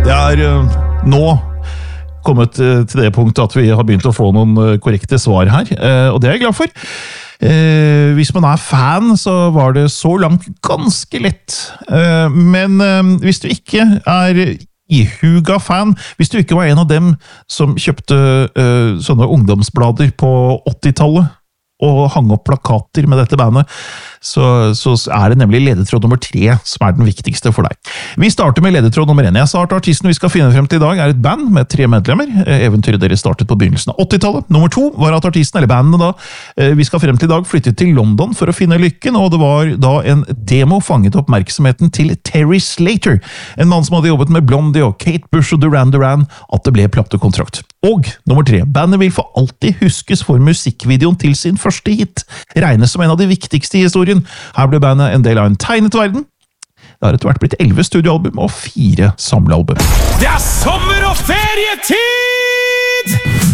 Jeg nå kommet til det punktet at vi har begynt å få noen korrekte svar her, og det er jeg glad for. Hvis man er fan, så var det så langt ganske lett. Men hvis du ikke er ihuga fan, hvis du ikke var en av dem som kjøpte sånne ungdomsblader på 80-tallet, og hang opp plakater med dette bandet, så er det nemlig ledetråd nummer 3 som er den viktigste for deg. Vi starter med ledetråd nummer 1. Jeg sa at artisten vi skal finne frem til i dag er et band med 3 medlemmer. Eventyret deres startet på begynnelsen av 80-tallet. Nummer 2 var at artisten, eller bandet da, vi skal frem til i dag, flyttet til London for å finne lykken, og det var da en demo fanget oppmerksomheten til Terry Slater, en mann som hadde jobbet med Blondie og Kate Bush og Duran Duran, at det ble platekontrakt. Og nummer 3, bandet vil for alltid huskes for musikkvideoen til sin første hit, regnes som en av de viktigste i historien. Her ble bandet en del av en tegnet verden. Det har etter hvert blitt 11 studioalbum og 4 samlealbum. Det er sommer og ferietid!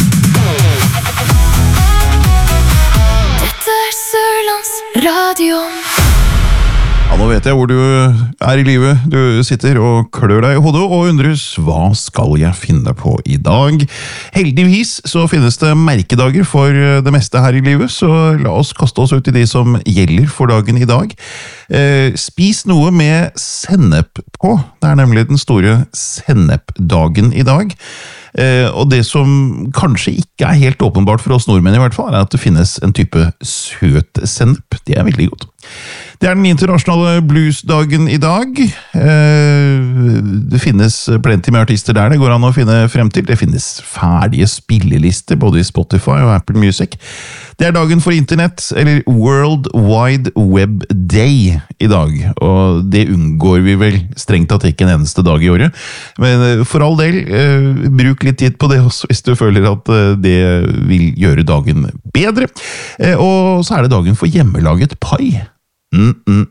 Dette er Sørlandsradioen. Ja, nå vet jeg hvor du er i livet. Du sitter og klør deg i hodet og undres, hva skal jeg finne på i dag? Heldigvis så finnes det merkedager for det meste her i livet, så la oss kaste oss ut i de som gjelder for dagen i dag. Spis noe med sennep på. Det er nemlig den store sennepdagen i dag. Og det som kanskje ikke er helt åpenbart for oss nordmenn i hvert fall, er at det finnes en type søt sennep. Det er veldig godt. Det er den internasjonale bluesdagen i dag. Det finnes plenty med artister der det går an å finne frem til. Det finnes ferdige spillelister både i Spotify og Apple Music. Det er dagen for internett, eller World Wide Web Day i dag, og det unngår vi vel strengt tatt ikke en eneste dag i året. Men for all del, bruk litt tid på det også hvis du føler at det vil gjøre dagen bedre. Og så er det dagen for hjemmelaget pai.